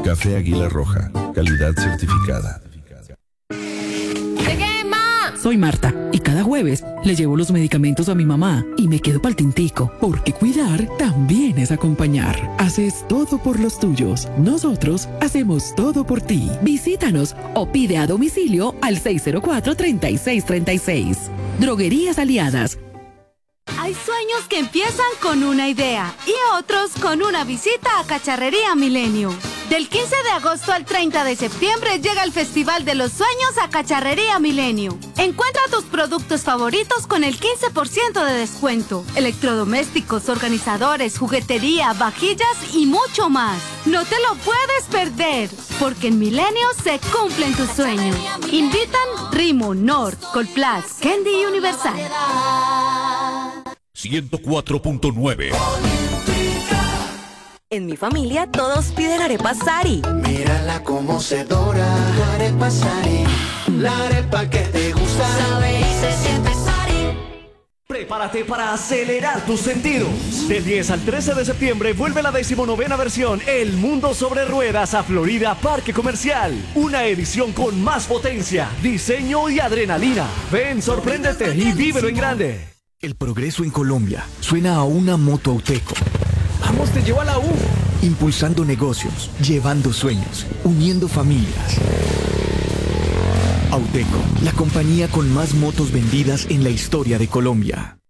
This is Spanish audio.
Café Águila Roja, calidad certificada. ¿Llegué, ma? Soy Marta y cada jueves le llevo los medicamentos a mi mamá y me quedo pa'l tintico, porque cuidar también es acompañar. Haces todo por los tuyos. Nosotros hacemos todo por ti. Visítanos o pide a domicilio al 604-3636. Droguerías Aliadas. Hay sueños que empiezan con una idea y otros con una visita a Cacharrería Milenio. Del 15 de agosto al 30 de septiembre llega el Festival de los Sueños a Cacharrería Milenio. Encuentra tus productos favoritos con el 15% de descuento. Electrodomésticos, organizadores, juguetería, vajillas y mucho más. No te lo puedes perder, porque en Milenio se cumplen tus sueños. Invitan Rimo, Nord, Colplas, Candy y Universal. 104.9. En mi familia todos piden arepas Sari. Mírala cómo se dora, arepa Sari. La arepa que te gusta. Sabe y se siente Sari. Prepárate para acelerar tus sentidos. Del 10 al 13 de septiembre vuelve la 19ª versión El Mundo sobre Ruedas a Florida Parque Comercial. Una edición con más potencia, diseño y adrenalina. Ven, sorpréndete y vívelo en grande. El progreso en Colombia suena a una moto Auteco. Vamos, te llevo a la U. Impulsando negocios, llevando sueños, uniendo familias. Auteco, la compañía con más motos vendidas en la historia de Colombia.